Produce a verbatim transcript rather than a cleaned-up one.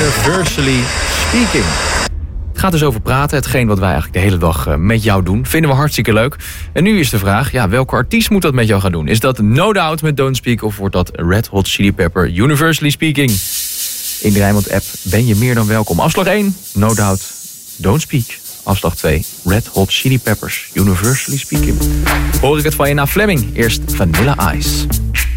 Universally Speaking. Het gaat dus over praten, hetgeen wat wij eigenlijk de hele dag met jou doen. Vinden we hartstikke leuk. En nu is de vraag, ja, welke artiest moet dat met jou gaan doen? Is dat No Doubt met Don't Speak of wordt dat Red Hot Chili Pepper Universally Speaking? In de Rijnmond app ben je meer dan welkom. Afslag één, No Doubt, Don't Speak. Afslag twee, Red Hot Chili Peppers Universally Speaking. Hoor ik het van je na Fleming. Eerst Vanilla Ice.